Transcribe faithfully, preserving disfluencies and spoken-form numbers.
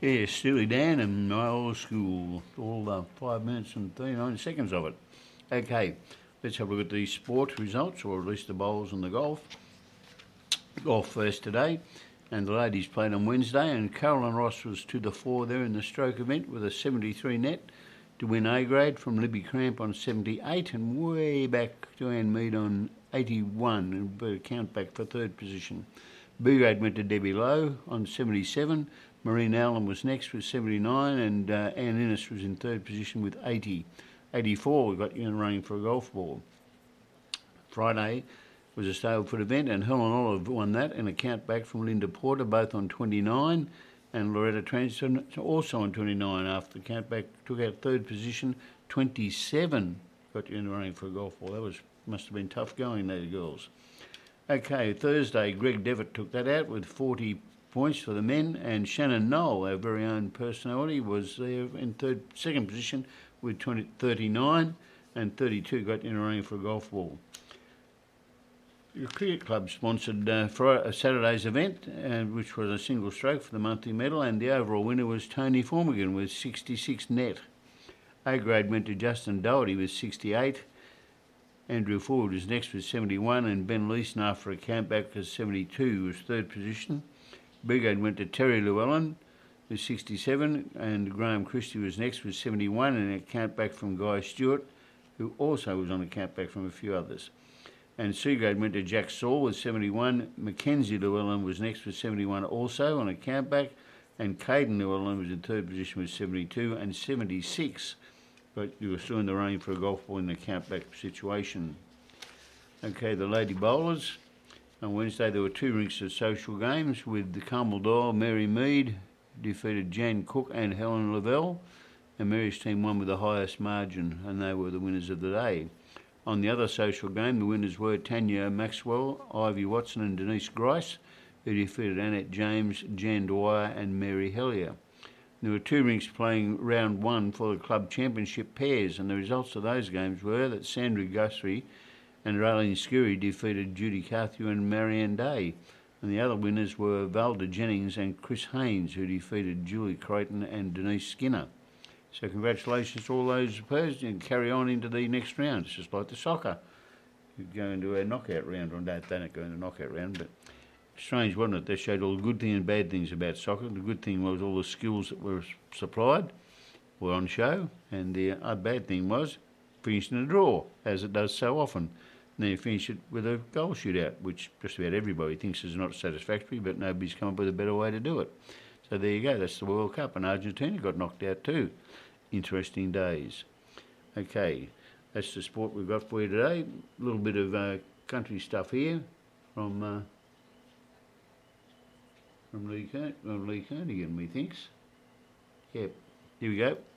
Yeah, Steely Dan and my old school, all uh, five minutes and thirty-nine seconds of it. Okay, let's have a look at the sports results, or at least the bowls and the golf. Golf first today, and the ladies played on Wednesday, and Caroline Ross was to the fore there in the stroke event with a seventy-three net to win A grade from Libby Cramp on seventy-eight, and way back to Anne Mead on eighty-one, and a count back for third position. B grade went to Debbie Lowe on seventy-seven. Maureen Allen was next with seventy-nine, and uh, Anne Innes was in third position with eighty. eighty-four, we got you in running for a golf ball. Friday was a Stableford event, and Helen Olive won that, and a count back from Linda Porter, both on twenty-nine, and Loretta Transton also on twenty-nine after the count back took out third position. twenty-seven got you in running for a golf ball. That was must have been tough going, those girls. Okay, Thursday, Greg Devitt took that out with forty points for the men, and Shannon Knoll, our very own personality, was there in third, second position with twenty, thirty-nine, and thirty-two got in a running for a golf ball. The Cricket Club sponsored uh, Friday, Saturday's event, uh, which was a single stroke for the monthly medal, and the overall winner was Tony Formigan with sixty-six net. A grade went to Justin Doherty with sixty-eight. Andrew Ford was next with seventy-one, and Ben Leeson, after a count back as seventy-two, was third position. B grade went to Terry Llewellyn with sixty-seven, and Graham Christie was next with seventy-one, and a count back from Guy Stewart, who also was on a count back from a few others. And C grade went to Jack Saul with seventy-one. Mackenzie Llewellyn was next with seventy-one also on a count back, and Caden Llewellyn was in third position with seventy-two, and seventy-six, but you were still in the running for a golf ball in the count back situation. Okay, the lady bowlers. On Wednesday there were two rinks of social games, with the Carmel Doyle, Mary Mead defeated Jan Cook and Helen Lavelle, and Mary's team won with the highest margin, and they were the winners of the day. On the other social game, the winners were Tanya Maxwell, Ivy Watson and Denise Grice, who defeated Annette James, Jan Dwyer and Mary Hellier. There were two rinks playing round one for the club championship pairs, and the results of those games were that Sandra Guthrie and Raylene Skiri defeated Judy Carthew and Marianne Day, and the other winners were Valda Jennings and Chris Haynes, who defeated Julie Creighton and Denise Skinner. So congratulations to all those opposed, and carry on into the next round. It's just like the soccer. You go into a knockout round, or they don't go into a knockout round, but strange, wasn't it? They showed all the good things and bad things about soccer. The good thing was all the skills that were supplied were on show, and the uh, bad thing was finishing a draw, as it does so often. And then you finish it with a goal shootout, which just about everybody thinks is not satisfactory, but nobody's come up with a better way to do it. So there you go, that's the World Cup, and Argentina got knocked out too. Interesting days. Okay, that's the sport we've got for you today. A little bit of uh, country stuff here from uh, from Lee, Kern- from Lee Kernaghan, methinks. Yep, here we go.